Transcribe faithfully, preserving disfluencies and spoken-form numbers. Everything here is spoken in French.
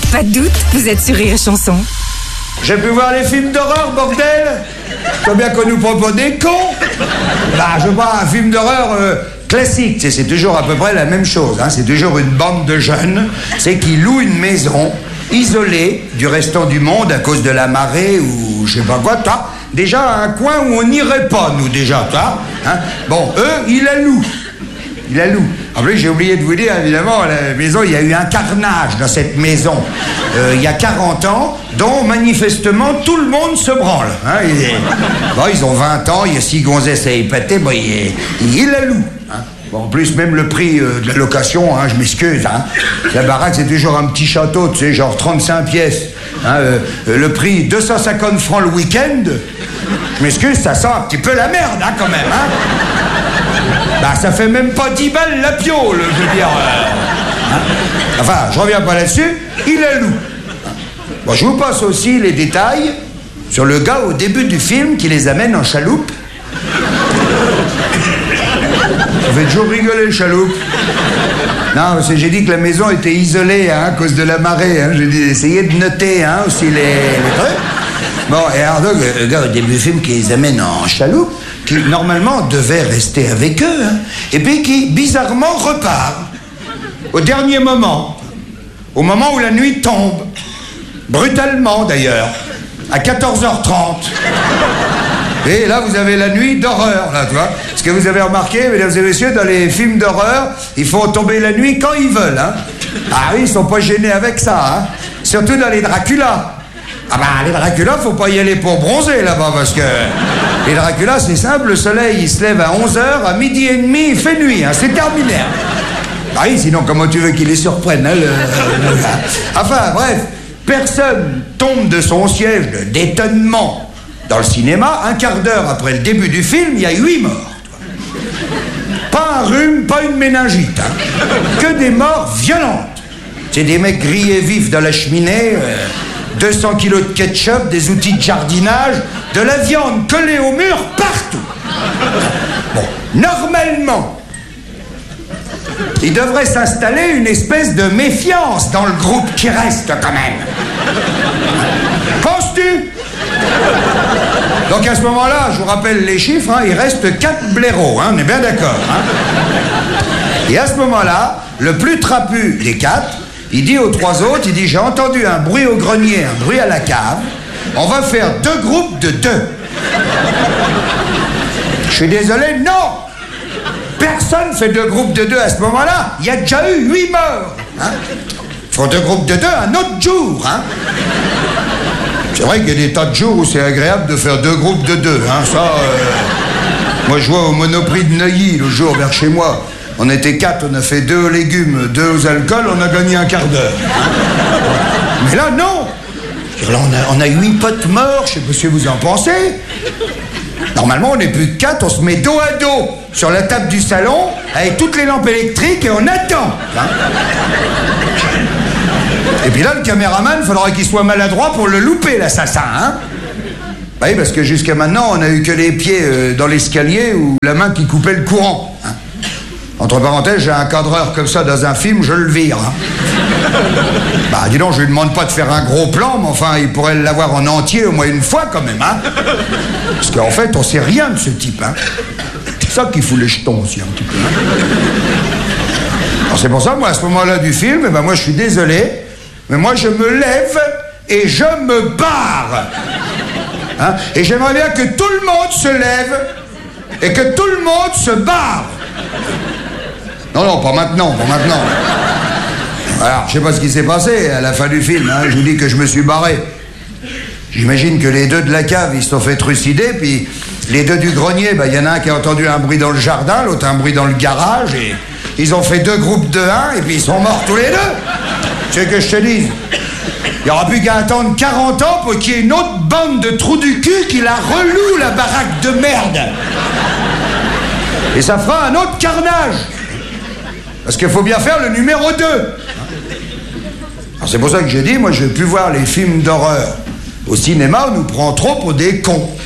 Pas de doute, vous êtes sur Rire et Chanson. J'ai pu voir les films d'horreur, bordel. Faut bien qu'on nous propose des cons. Bah, je vois un film d'horreur euh, classique. C'est, c'est toujours à peu près la même chose. Hein. C'est toujours une bande de jeunes, c'est qui louent une maison isolée du restant du monde à cause de la marée ou je sais pas quoi. T'as déjà un coin où on n'irait pas, nous, déjà. T'as, hein. Bon, eux, ils la louent. Ils la louent. En plus, j'ai oublié de vous dire, évidemment, la maison, il y a eu un carnage dans cette maison euh, il y a quarante ans, dont manifestement tout le monde se branle. Hein, et, bon, ils ont vingt ans, il y a six gonzesses à épater, bon, ils il la louent. Hein. Bon, en plus, même le prix euh, de la location, hein, je m'excuse, hein, la baraque, c'est toujours un petit château, tu sais, genre trente-cinq pièces. Hein, euh, le prix, deux cent cinquante francs le week-end. Je m'excuse, ça sent un petit peu la merde, hein, quand même, hein. Bah, ça fait même pas dix balles la piole, je veux dire. Euh, hein. Enfin, je reviens pas là-dessus, il la loue. Bon, je vous passe aussi les détails sur le gars au début du film qui les amène en chaloupe. Ça fait toujours rigoler, le chaloupe. Non, parce que j'ai dit que la maison était isolée hein, à cause de la marée. Hein. J'ai dit d'essayer de noter hein, aussi les, les trucs. Bon, et alors donc, le gars au début du film qui les amène en chaloupe, qui normalement devait rester avec eux, hein, et puis qui bizarrement repart au dernier moment, au moment où la nuit tombe, brutalement d'ailleurs, à quatorze heures trente. Et là, vous avez la nuit d'horreur, là, tu vois. Ce que vous avez remarqué, mesdames et messieurs, dans les films d'horreur, ils font tomber la nuit quand ils veulent, hein. Ah oui, ils sont pas gênés avec ça, hein. Surtout dans les Dracula. Ah bah, les Dracula, faut pas y aller pour bronzer, là-bas, parce que... Les Dracula, c'est simple, le soleil, il se lève à onze heures, à midi et demi, il fait nuit, hein, c'est terminé. Ah oui, sinon, comment tu veux qu'il les surprenne, hein, le... Enfin, bref, personne tombe de son siège d'étonnement dans le cinéma. Un quart d'heure après le début du film, il y a huit morts. Pas un rhume, pas une méningite, hein. Que des morts violentes. C'est des mecs grillés vifs dans la cheminée... Euh... deux cents kilos de ketchup, des outils de jardinage, de la viande collée au mur partout. Bon, normalement, il devrait s'installer une espèce de méfiance dans le groupe qui reste quand même. Penses-tu? Donc à ce moment-là, je vous rappelle les chiffres, hein, il reste quatre blaireaux, hein, on est bien d'accord. Hein. Et à ce moment-là, le plus trapu des quatre, il dit aux trois autres, il dit, j'ai entendu un bruit au grenier, un bruit à la cave. On va faire deux groupes de deux. Je suis désolé, non. Personne fait deux groupes de deux à ce moment-là. Il y a déjà eu huit morts. Hein. Ils font deux groupes de deux un autre jour. Hein. C'est vrai qu'il y a des tas de jours où c'est agréable de faire deux groupes de deux. Hein. Ça, euh... moi, je vois au Monoprix de Neuilly, le jour vers chez moi. On était quatre, on a fait deux aux légumes, deux aux alcools, on a gagné un quart d'heure. Mais là, non. Là, on a, on a huit potes morts, je sais pas ce que vous en pensez. Normalement, on n'est plus que quatre, on se met dos à dos sur la table du salon, avec toutes les lampes électriques, et on attend. Hein. Et puis là, le caméraman, il faudra qu'il soit maladroit pour le louper, l'assassin, hein. Oui, parce que jusqu'à maintenant, on a eu que les pieds euh, dans l'escalier ou la main qui coupait le courant. Hein. Entre parenthèses, j'ai un cadreur comme ça dans un film, je le vire. Hein. Bah, dis donc, je lui demande pas de faire un gros plan, mais enfin, il pourrait l'avoir en entier au moins une fois quand même, hein. Parce qu'en fait, on sait rien de ce type, hein. C'est ça qui fout les jetons aussi, un petit peu. Hein. Alors, c'est pour ça, moi, à ce moment-là du film, eh ben, moi, je suis désolé, mais moi, je me lève et je me barre. Hein. Et j'aimerais bien que tout le monde se lève et que tout le monde se barre. Non, non, pas maintenant, pas maintenant. Alors, je sais pas ce qui s'est passé à la fin du film, hein. Je vous dis que je me suis barré. J'imagine que les deux de la cave, ils se sont fait trucider, puis les deux du grenier, il bah, y en a un qui a entendu un bruit dans le jardin, l'autre un bruit dans le garage, et ils ont fait deux groupes de un, et puis ils sont morts tous les deux. Tu sais que je te dise, il n'y aura plus qu'à attendre quarante ans pour qu'il y ait une autre bande de trous du cul qui la reloue, la baraque de merde. Et ça fera un autre carnage. Parce qu'il faut bien faire le numéro deux. Alors c'est pour ça que j'ai dit, moi je ne vais plus voir les films d'horreur au cinéma, on nous prend trop pour des cons.